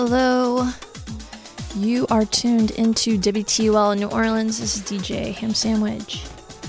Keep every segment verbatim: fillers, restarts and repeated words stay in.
Hello. You are tuned into W T U L in New Orleans. This is D J Ham Sandwich.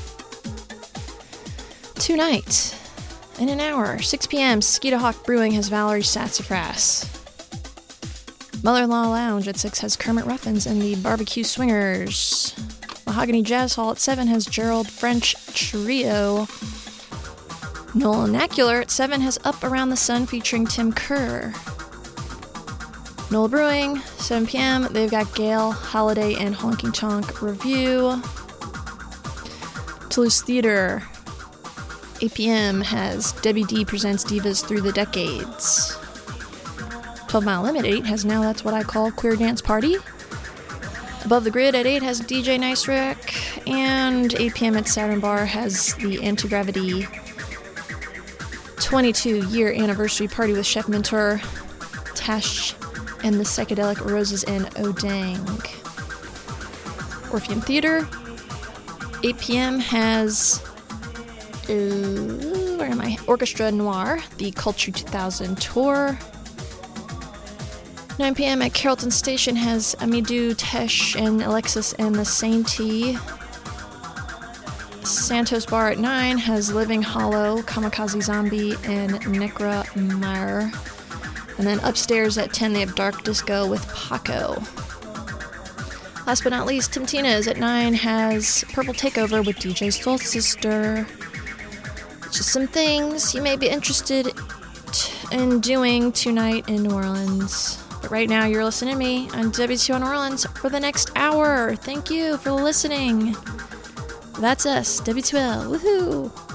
Tonight, in an hour, six p.m., Skeeta Hawk Brewing has Valerie Sassafras. Mother-in-Law Lounge at six has Kermit Ruffins and the Barbecue Swingers. Mahogany Jazz Hall at seven has Gerald French Trio. Nolanacular at seven has Up Around the Sun featuring Tim Kerr. Nola Brewing, seven p.m., they've got Gale, Holiday, and Honky Tonk Review. Toulouse Theater, eight p.m., has Debbie D presents Divas Through the Decades. twelve Mile Limit at eight has Now That's What I Call Queer Dance Party. Above the Grid at eight has D J Nice Rick. And eight p.m. at Saturn Bar has the Anti-Gravity twenty-two year anniversary party with Chef Mentor, Tash, and the Psychedelic Roses and Odang. Orpheum Theater, eight p.m. has, uh, where am I? Orchestra Noir, the Culture two thousand tour. nine p.m. at Carrollton Station has Amidou, Tesh, and Alexis and the Sainty. Santos Bar at nine has Living Hollow, Kamikaze Zombie, and Necra Meyer. And then upstairs at ten, they have Dark Disco with Paco. Last but not least, Tim Tina's at nine has Purple Takeover with D J Soul Sister. Just some things you may be interested t- in doing tonight in New Orleans. But right now, you're listening to me on W T O New Orleans for the next hour. Thank you for listening. That's us, W two L. Woohoo!